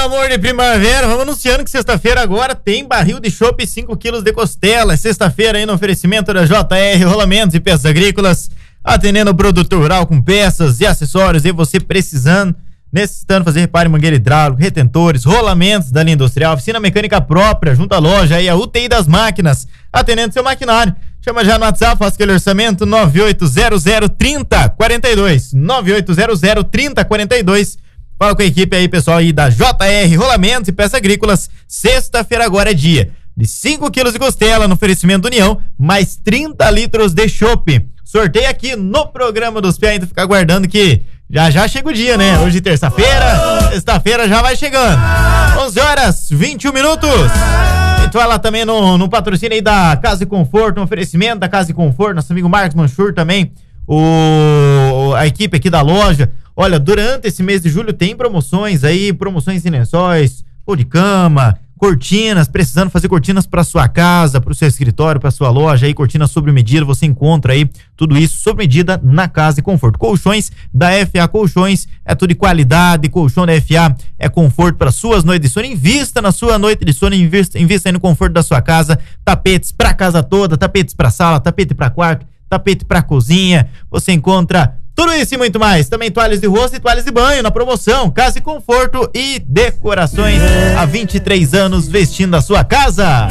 meu amor de primavera, vamos anunciando que sexta-feira agora tem barril de chopp e 5 quilos de costela. Sexta-feira aí no oferecimento da JR Rolamentos e Peças Agrícolas, atendendo o produtor rural com peças e acessórios, e você necessitando fazer reparo em mangueira hidráulica, retentores, rolamentos da linha industrial, oficina mecânica própria, junto à loja aí, a UTI das máquinas, atendendo seu maquinário. Chama já no WhatsApp, faça aquele orçamento 98003042, 98003042. Fala com a equipe aí, pessoal, aí da JR Rolamentos e Peças Agrícolas. Sexta-feira agora é dia de 5 quilos de costela no oferecimento União, mais 30 litros de chopp. Sorteio aqui no programa dos Pé, ainda ficar aguardando que já chega o dia, né? Hoje sexta-feira, sexta-feira já vai chegando. 11h21. E tu vai lá também no patrocínio aí da Casa e Conforto, no oferecimento da Casa e Conforto, nosso amigo Marcos Manchur também, a equipe aqui da loja. Olha, durante esse mês de julho tem promoções aí, promoções em lençóis, pô de cama, cortinas, precisando fazer cortinas para sua casa, para o seu escritório, para sua loja, aí cortinas sob medida, você encontra aí tudo isso sob medida na Casa e Conforto. Colchões da FA Colchões, é tudo de qualidade, colchão da FA é conforto para suas noites de sono. Invista na sua noite de sono, invista aí no conforto da sua casa. Tapetes para casa toda, tapetes para sala, tapete para quarto, tapete para cozinha, você encontra tudo isso e muito mais. Também toalhas de rosto e toalhas de banho na promoção. Casa e Conforto e Decorações. Há 23 anos vestindo a sua casa.